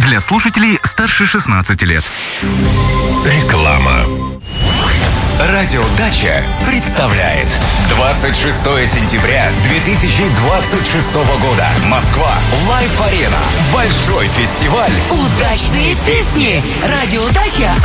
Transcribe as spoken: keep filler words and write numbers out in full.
Для слушателей старше шестнадцати лет. Реклама. Радио Дача представляет двадцать шестое сентября две тысячи двадцать шестого года. Москва. Лайв Арена. Большой фестиваль. Удачные песни. Радио Дача